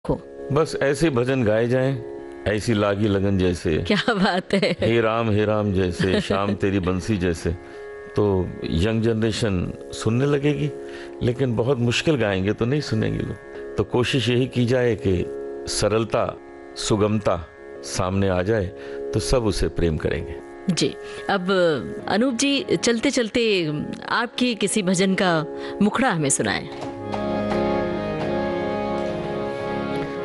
को। बस ऐसे भजन गाए जाएं, ऐसी लागी लगन जैसे, क्या बात है। हे राम जैसे, शाम तेरी बंसी जैसे। तो यंग जनरेशन सुनने लगेगी, लेकिन बहुत मुश्किल गाएंगे तो नहीं सुनेंगे लोग। तो कोशिश यही की जाए कि सरलता, सुगमता सामने आ जाए तो सब उसे प्रेम करेंगे। जी, अब अनूप जी चलते चलते आपकी किसी भजन का मुखड़ा हमें सुनाएं।